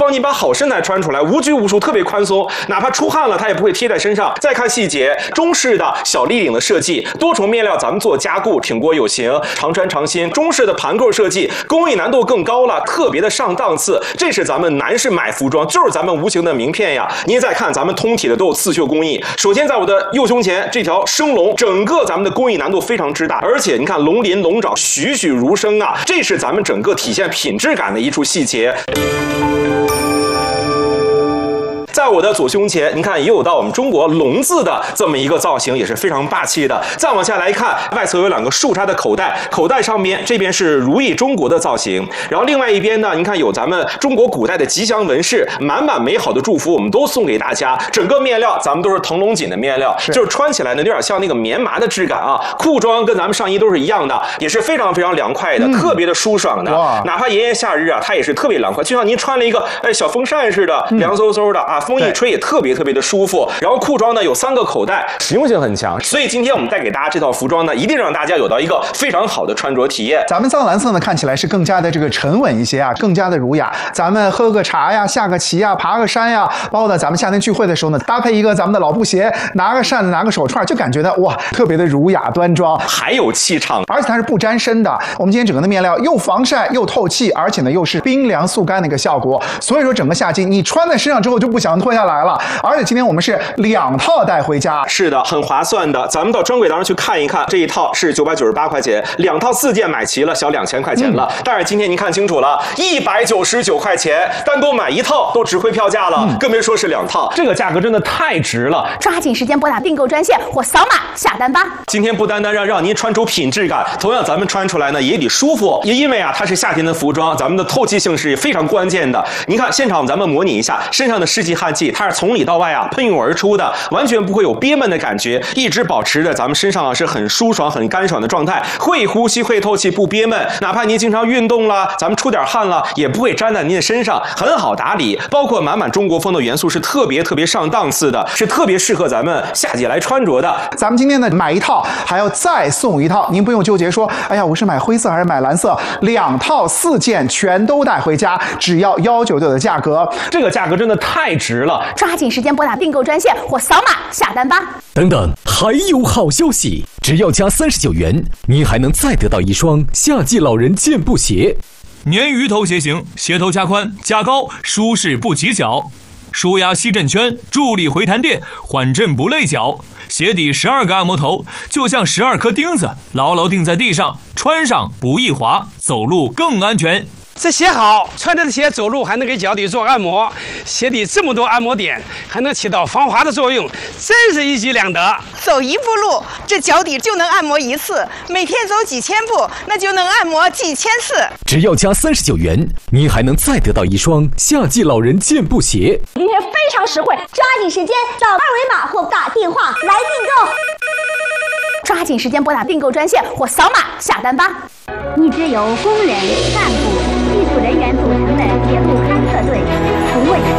帮你把好身材穿出来，无拘无束，特别宽松，哪怕出汗了它也不会贴在身上。再看细节，中式的小立领的设计，多重面料咱们做加固，挺过有型，常穿常新。中式的盘扣设计，工艺难度更高了，特别的上档次。这是咱们男士买服装就是咱们无形的名片呀。您再看咱们通体的都有刺绣工艺，首先在我的右胸前这条生龙，整个咱们的工艺难度非常之大，而且你看龙鳞龙爪栩栩如生啊，这是咱们整个体现品质感的一处细节。在我的左胸前，你看也有到我们中国龙字的这么一个造型，也是非常霸气的。再往下来看，外侧有两个竖插的口袋，口袋上面这边是如意中国的造型，然后另外一边呢，你看有咱们中国古代的吉祥纹饰，满满美好的祝福，我们都送给大家。整个面料咱们都是腾龙锦的面料，就是穿起来呢有点像那个棉麻的质感啊。裤装跟咱们上衣都是一样的，也是非常非常凉快的，特别的舒爽的。哪怕炎炎夏日啊，它也是特别凉快，就像您穿了一个小风扇似的，凉飕飕的啊。风一吹也特别特别的舒服，然后裤装呢有3个口袋，实用性很强，所以今天我们带给大家这套服装呢，一定让大家有到一个非常好的穿着体验。 咱们藏蓝色呢看起来是更加的这个沉稳一些啊，更加的儒雅。咱们喝个茶呀，下个棋呀，爬个山呀，包括呢咱们夏天聚会的时候呢，搭配一个咱们的老布鞋，拿个扇子，拿个手串，就感觉到哇，特别的儒雅端庄， 还有气场， 而且它是不沾身的。我们今天整个的面料又防晒又透气，而且呢又是冰凉速干的一个效果，所以说整个夏季你穿在身上之后就不想脱下来了。而且今天我们是2套带回家， 是的，很划算的。咱们到专柜当中去看一看，这一套是998块钱，2套4件买齐了，小2000块钱了。但是今天您看清楚了，199块钱，单独买1套都值回票价了，更别说是2套，这个价格真的太值了。 抓紧时间拨打订购专线或扫码下单吧。 今天不单单让您穿出品质感，同样咱们穿出来呢也得舒服，也因为啊它是夏天的服装，咱们的透气性是非常关键的。您看现场咱们模拟一下，身上的湿气汗气，它是从里到外啊喷涌而出的，完全不会有憋闷的感觉，一直保持着咱们身上啊是很舒爽很干爽的状态，会呼吸会透气不憋闷，哪怕您经常运动了，咱们出点汗了也不会粘在您的身上，很好打理。包括满满中国风的元素是特别特别上档次的，是特别适合咱们夏季来穿着的。 咱们今天呢买1套还要再送1套，您不用纠结说哎呀我是买灰色还是买蓝色，2套4件全都带回家，只要199的价格， 这个价格真的太值了。 抓紧时间拨打订购专线或扫码下单吧。 等等，还有好消息，只要加39元，您还能再得到一双夏季老人健步鞋。 鲶鱼头鞋型，鞋头加宽加高，舒适不起脚，舒压吸震圈，助力回弹垫，缓震不累脚。鞋底12个按摩头，就像12颗钉子，牢牢钉在地上，穿上不易滑，走路更安全。 这鞋好，穿着的鞋走路还能给脚底做按摩，鞋底这么多按摩点，还能起到防滑的作用，真是一举两得。 走1步路，这脚底就能按摩1次，每天走几千步，那就能按摩几千次。 只要加39元，您还能再得到一双夏季老人健步鞋。 今天非常实惠，抓紧时间扫2维码或打电话来订购。抓紧时间拨打订购专线或扫码下单吧。 一支由工人、干部、技术人员组成的铁路勘测队，从未